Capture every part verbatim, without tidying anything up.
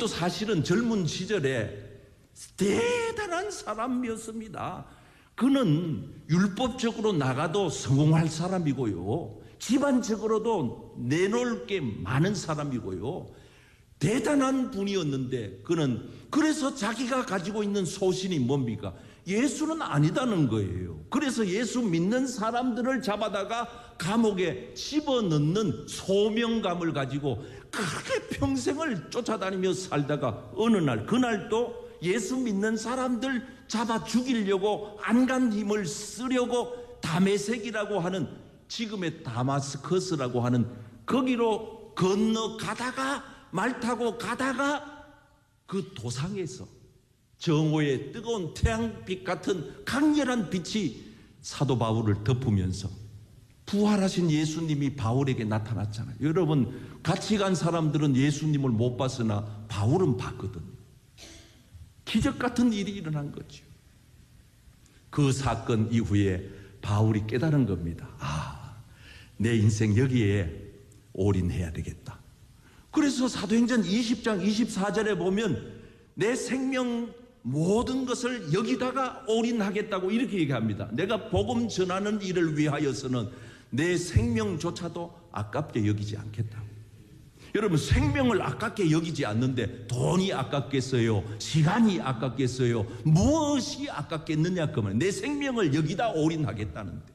바울도 사실은 젊은 시절에 대단한 사람이었습니다. 그는 율법적으로 나가도 성공할 사람이고요, 집안적으로도 내놓을 게 많은 사람이고요, 대단한 분이었는데 그는 그래서 자기가 가지고 있는 소신이 뭡니까? 예수는 아니다는 거예요. 그래서 예수 믿는 사람들을 잡아다가 감옥에 집어넣는 소명감을 가지고 그렇게 평생을 쫓아다니며 살다가 어느 날, 그날도 예수 믿는 사람들 잡아 죽이려고 안간 힘을 쓰려고 다메섹이라고 하는, 지금의 다마스커스라고 하는 거기로 건너가다가, 말 타고 가다가 그 도상에서 정오의 뜨거운 태양빛 같은 강렬한 빛이 사도 바울을 덮으면서 부활하신 예수님이 바울에게 나타났잖아요. 여러분, 같이 간 사람들은 예수님을 못 봤으나 바울은 봤거든요. 기적 같은 일이 일어난 거죠. 그 사건 이후에 바울이 깨달은 겁니다. 아, 내 인생 여기에 올인해야 되겠다. 그래서 사도행전 이십 장 이십사 절에 보면 내 생명 모든 것을 여기다가 올인하겠다고 이렇게 얘기합니다. 내가 복음 전하는 일을 위하여서는 내 생명조차도 아깝게 여기지 않겠다고. 여러분, 생명을 아깝게 여기지 않는데 돈이 아깝겠어요? 시간이 아깝겠어요? 무엇이 아깝겠느냐? 그러면 내 생명을 여기다 올인하겠다는데,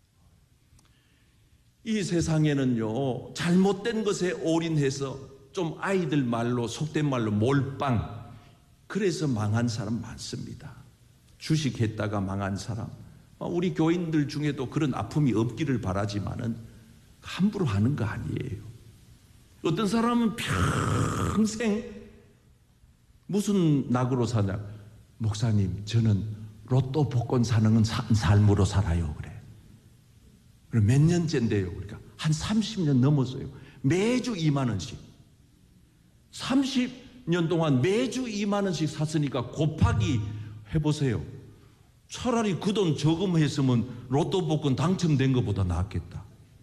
이 세상에는요, 잘못된 것에 올인해서 좀 아이들 말로, 속된 말로 몰빵, 그래서 망한 사람 많습니다. 주식했다가 망한 사람, 우리 교인들 중에도 그런 아픔이 없기를 바라지만은 함부로 하는 거 아니에요. 어떤 사람은 평생 무슨 낙으로 사냐? 목사님, 저는 로또 복권 사는 삶으로 살아요. 그래. 그럼 몇 년째인데요? 그러니까 한 삼십 년 넘었어요. 매주 이만 원씩. 삼십 년 동안 매주 이만 원씩 샀으니까 곱하기 해보세요. 차라리 그 돈 저금했으면 로또 복권 당첨된 것보다 낫겠다.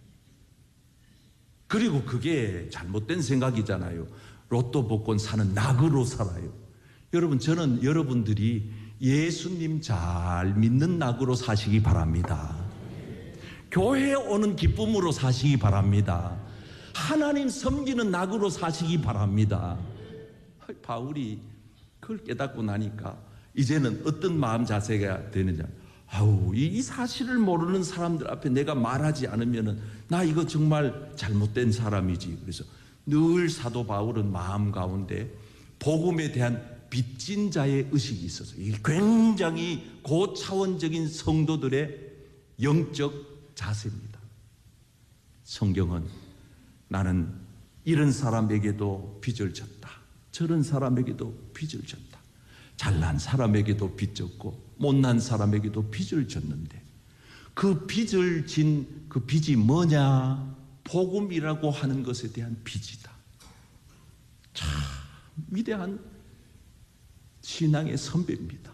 그리고 그게 잘못된 생각이잖아요. 로또 복권 사는 낙으로 살아요. 여러분, 저는 여러분들이 예수님 잘 믿는 낙으로 사시기 바랍니다. 교회에 오는 기쁨으로 사시기 바랍니다. 하나님 섬기는 낙으로 사시기 바랍니다. 바울이 그걸 깨닫고 나니까 이제는 어떤 마음 자세가 되느냐? 아우, 이 사실을 모르는 사람들 앞에 내가 말하지 않으면은 나 이거 정말 잘못된 사람이지. 그래서 늘 사도 바울은 마음 가운데 복음에 대한 빚진 자의 의식이 있어서, 이게 굉장히 고차원적인 성도들의 영적 자세입니다. 성경은 나는 이런 사람에게도 빚을 졌다, 저런 사람에게도 빚을 졌다, 잘난 사람에게도 빚 졌고 못난 사람에게도 빚을 졌는데 그 빚을 진 그 빚이 뭐냐? 복음이라고 하는 것에 대한 빚이다. 참 위대한 신앙의 선배입니다.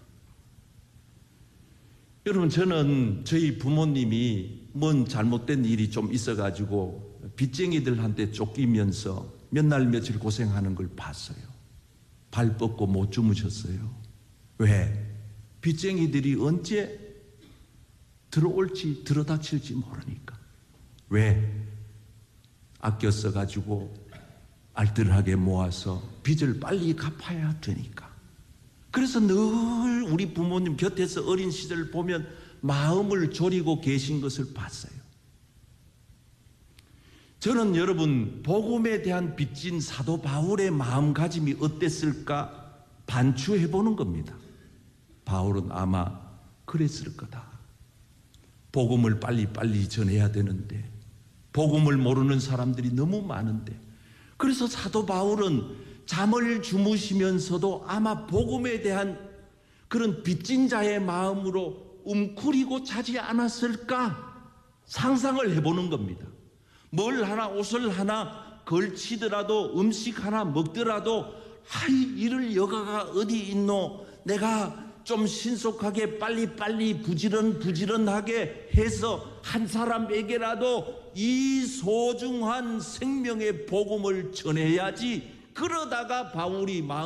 여러분, 저는 저희 부모님이 뭔 잘못된 일이 좀 있어가지고 빚쟁이들한테 쫓기면서 몇 날 며칠 고생하는 걸 봤어요. 발 뻗고 못 주무셨어요. 왜? 빚쟁이들이 언제 들어올지 들어닥칠지 모르니까. 왜? 아껴 써가지고 알뜰하게 모아서 빚을 빨리 갚아야 되니까. 그래서 늘 우리 부모님 곁에서 어린 시절 보면 마음을 졸이고 계신 것을 봤어요. 저는 여러분, 복음에 대한 빚진 사도 바울의 마음가짐이 어땠을까 반추해 보는 겁니다. 바울은 아마 그랬을 거다. 복음을 빨리빨리 전해야 되는데 복음을 모르는 사람들이 너무 많은데, 그래서 사도 바울은 잠을 주무시면서도 아마 복음에 대한 그런 빚진 자의 마음으로 웅크리고 자지 않았을까 상상을 해보는 겁니다. 뭘 하나, 옷을 하나 걸치더라도, 음식 하나 먹더라도, 하이, 이럴 여가가 어디 있노? 내가 좀 신속하게 빨리빨리 부지런 부지런하게 해서 한 사람에게라도 이 소중한 생명의 복음을 전해야지. 그러다가 바울이 마음